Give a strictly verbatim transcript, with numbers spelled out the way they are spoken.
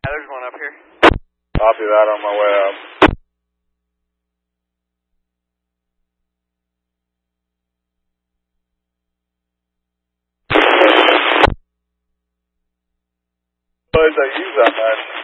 Yeah, there's one up here. Copy that, on my way up. Boys, I use that, man.